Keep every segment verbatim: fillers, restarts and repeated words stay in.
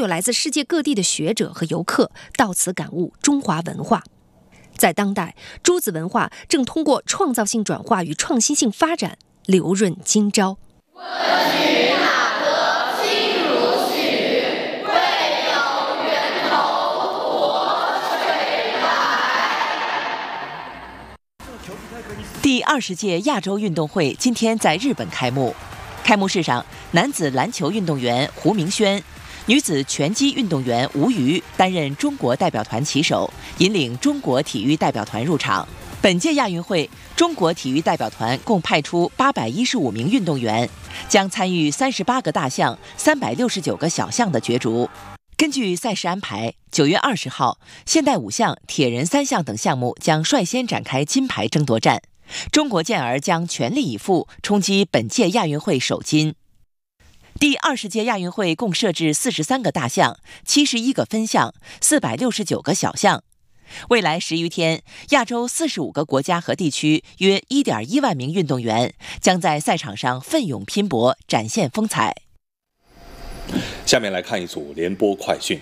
有来自世界各地的学者和游客到此感悟中华文化。在当代，诸子文化正通过创造性转化与创新性发展，流润今朝。 问渠哪得清如许，为有源头活水来。 第二十届亚洲运动会今天在日本开幕。开幕式上，男子篮球运动员胡明轩、女子拳击运动员吴瑜担任中国代表团旗手，引领中国体育代表团入场。本届亚运会，中国体育代表团共派出八百一十五名运动员，将参与三十八个大项、三百六十九个小项的角逐。根据赛事安排，九月二十号，现代五项、铁人三项等项目将率先展开金牌争夺战。中国健儿将全力以赴冲击本届亚运会首金。第二十届亚运会共设置四十三个大项、七十一个分项、四百六十九个小项。未来十余天，亚洲四十五个国家和地区约 一点一万名运动员将在赛场上奋勇拼搏，展现风采。 下面来看一组联播快讯。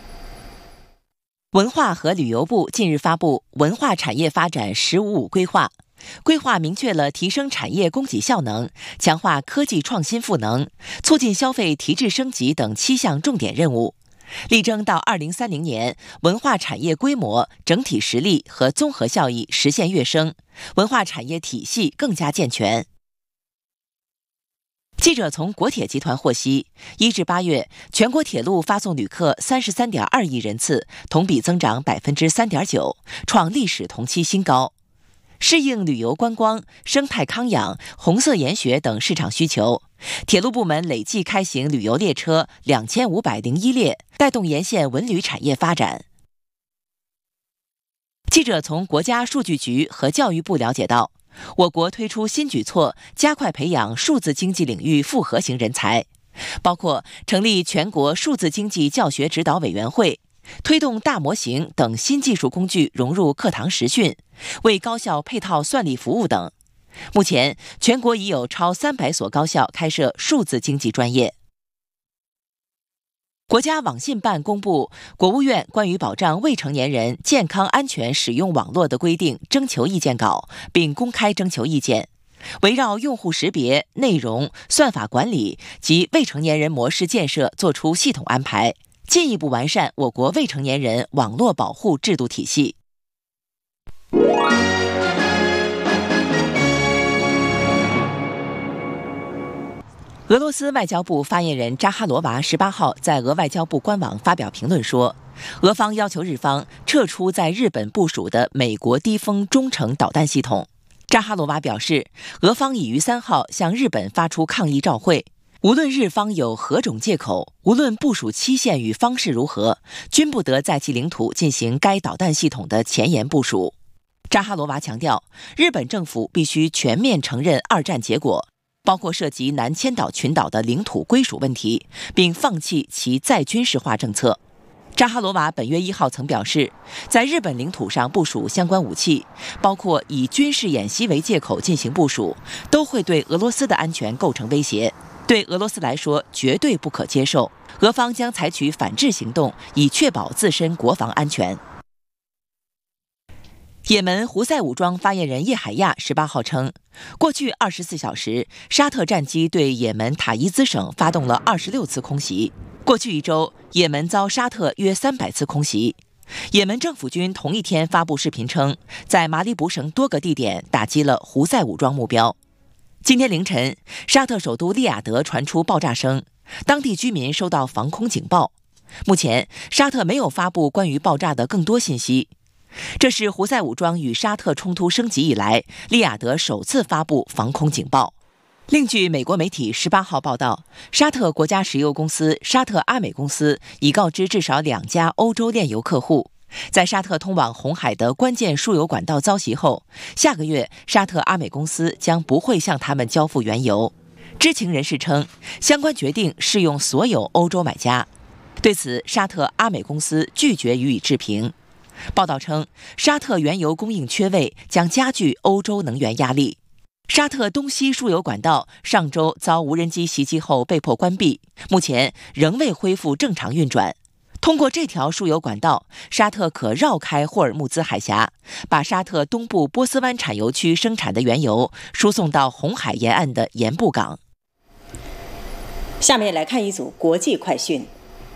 文化和旅游部近日发布《文化产业发展“十五五”规划》。规划明确了提升产业供给效能、强化科技创新赋能、促进消费提质升级等七项重点任务，力争到二零三零年，文化产业规模、整体实力和综合效益实现跃升，文化产业体系更加健全。记者从国铁集团获悉，一至八月，全国铁路发送旅客三十三点二亿人次，同比增长百分之三点九，创历史同期新高。适应旅游观光、生态康养、红色研学等市场需求，铁路部门累计开行旅游列车两千五百零一列，带动沿线文旅产业发展。记者从国家数据局和教育部了解到，我国推出新举措，加快培养数字经济领域复合型人才，包括成立全国数字经济教学指导委员会，推动大模型等新技术工具融入课堂实训，为高校配套算力服务等。目前，全国已有超三百所高校开设数字经济专业。国家网信办公布国务院关于保障未成年人健康安全使用网络的规定征求意见稿，并公开征求意见，围绕用户识别、内容、算法管理及未成年人模式建设作出系统安排，进一步完善我国未成年人网络保护制度体系。俄罗斯外交部发言人扎哈罗娃十八号在俄外交部官网发表评论说，俄方要求日方撤出在日本部署的美国低风中程导弹系统。扎哈罗娃表示，俄方已于三号向日本发出抗议照会，无论日方有何种借口，无论部署期限与方式如何，均不得在其领土进行该导弹系统的前沿部署。扎哈罗娃强调，日本政府必须全面承认二战结果，包括涉及南千岛群岛的领土归属问题，并放弃其再军事化政策。扎哈罗娃本月一号曾表示，在日本领土上部署相关武器，包括以军事演习为借口进行部署，都会对俄罗斯的安全构成威胁，对俄罗斯来说绝对不可接受。俄方将采取反制行动，以确保自身国防安全。也门胡塞武装发言人叶海亚十八号称，过去二十四小时，沙特战机对也门塔伊兹省发动了二十六次空袭。过去一周，也门遭沙特约三百次空袭。也门政府军同一天发布视频称，在马里卜省多个地点打击了胡塞武装目标。今天凌晨，沙特首都利雅得传出爆炸声，当地居民收到防空警报。目前，沙特没有发布关于爆炸的更多信息。这是胡塞武装与沙特冲突升级以来，利雅得首次发布防空警报。另据美国媒体十八号报道，沙特国家石油公司沙特阿美公司已告知至少两家欧洲炼油客户，在沙特通往红海的关键输油管道遭袭后，下个月沙特阿美公司将不会向他们交付原油。知情人士称，相关决定适用所有欧洲买家。对此，沙特阿美公司拒绝予以置评。报道称，沙特原油供应缺位将加剧欧洲能源压力。 沙特东西输油管道上周遭无人机袭击后被迫关闭，目前仍未恢复正常运转。通过这条输油管道，沙特可绕开霍尔木兹海峡，把沙特东部波斯湾产油区生产的原油输送到红海沿岸的盐布港。 下面来看一组国际快讯。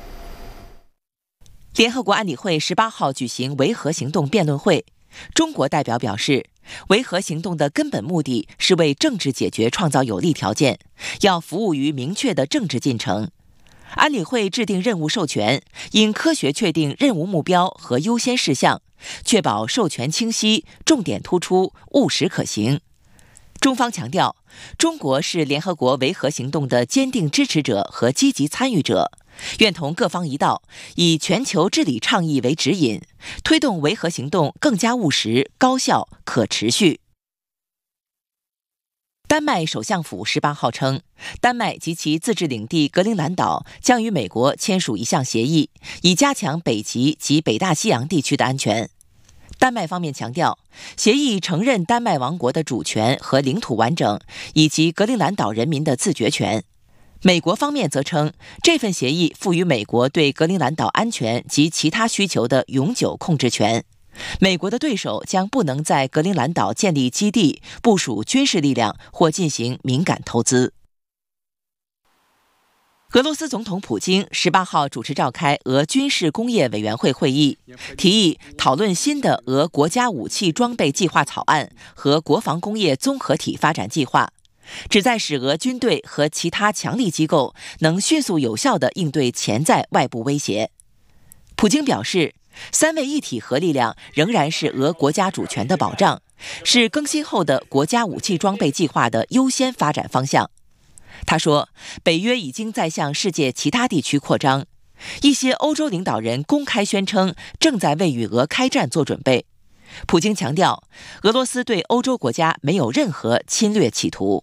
联合国安理会十八号举行维和行动辩论会，中国代表表示，维和行动的根本目的是为政治解决创造有利条件，要服务于明确的政治进程。安理会制定任务授权，应科学确定任务目标和优先事项，确保授权清晰、重点突出、务实可行。中方强调，中国是联合国维和行动的坚定支持者和积极参与者，愿同各方一道，以全球治理倡议为指引，推动维和行动更加务实、高效、可持续。丹麦首相府十八号称，丹麦及其自治领地格陵兰岛将与美国签署一项协议，以加强北极及北大西洋地区的安全。丹麦方面强调，协议承认丹麦王国的主权和领土完整，以及格陵兰岛人民的自决权。美国方面则称，这份协议赋予美国对格陵兰岛安全及其他需求的永久控制权。美国的对手将不能在格陵兰岛建立基地、部署军事力量或进行敏感投资。俄罗斯总统普京十八号主持召开俄军事工业委员会会议，提议讨论新的俄国家武器装备计划草案和国防工业综合体发展计划，旨在使俄军队和其他强力机构能迅速有效地应对潜在外部威胁。普京表示，三位一体核力量仍然是俄国家主权的保障，是更新后的国家武器装备计划的优先发展方向。他说，北约已经在向世界其他地区扩张，一些欧洲领导人公开宣称正在为与俄开战做准备。普京强调，俄罗斯对欧洲国家没有任何侵略企图。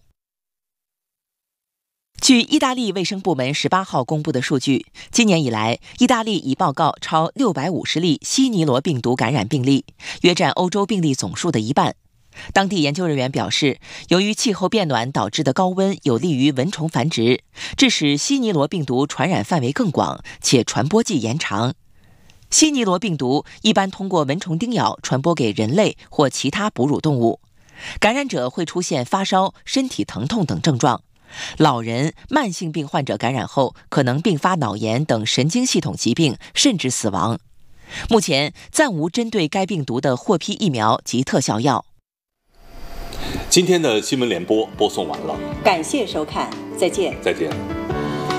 据意大利卫生部门十八号公布的数据，今年以来，意大利已报告超六百五十例西尼罗病毒感染病例，约占欧洲病例总数的一半。当地研究人员表示，由于气候变暖导致的高温有利于蚊虫繁殖，致使西尼罗病毒传染范围更广，且传播季延长。西尼罗病毒一般通过蚊虫叮咬传播给人类或其他哺乳动物，感染者会出现发烧、身体疼痛等症状。老人、慢性病患者感染后可能并发脑炎等神经系统疾病，甚至死亡。目前暂无针对该病毒的获批疫苗及特效药。 今天的新闻联播播送完了， 感谢收看，再见。 再见。